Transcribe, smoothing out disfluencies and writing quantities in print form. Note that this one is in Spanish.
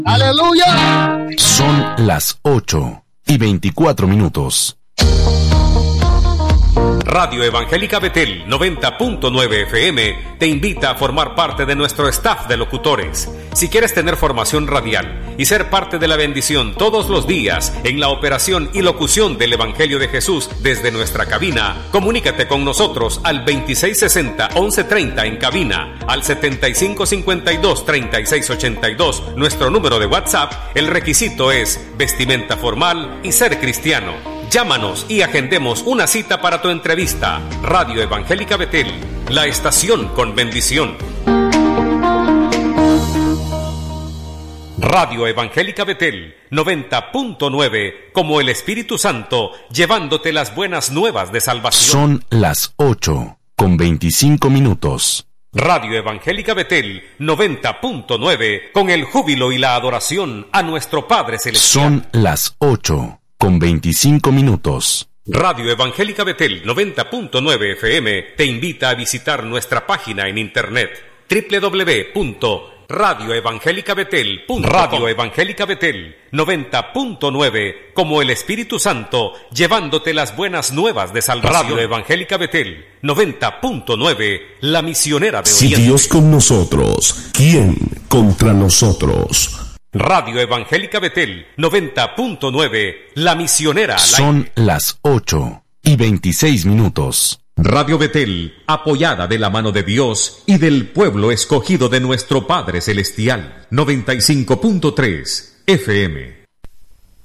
¡Aleluya! Son las 8:24. Radio Evangélica Betel 90.9 FM te invita a formar parte de nuestro staff de locutores. Si quieres tener formación radial y ser parte de la bendición todos los días en la operación y locución del Evangelio de Jesús desde nuestra cabina, comunícate con nosotros al 2660-1130 en cabina, al 7552-3682, nuestro número de WhatsApp. El requisito es vestimenta formal y ser cristiano. Llámanos y agendemos una cita para tu entrevista. Radio Evangélica Betel, la estación con bendición. Radio Evangélica Betel 90.9, como el Espíritu Santo, llevándote las buenas nuevas de salvación. Son las 8:25. Radio Evangélica Betel 90.9, con el júbilo y la adoración a nuestro Padre Celestial. Son las 8:25. Radio Evangélica Betel 90.9 FM te invita a visitar nuestra página en internet www.radioevangelicabetel.com. Radio Evangélica Betel 90.9, como el Espíritu Santo, llevándote las buenas nuevas de salvación. Radio Evangélica Betel 90.9, la misionera de Oriente. Si Dios con nosotros, ¿quién contra nosotros? Radio Evangélica Betel 90.9, la misionera. Son las 8:26. Radio Betel, apoyada de la mano de Dios y del pueblo escogido de nuestro Padre Celestial. 95.3 FM.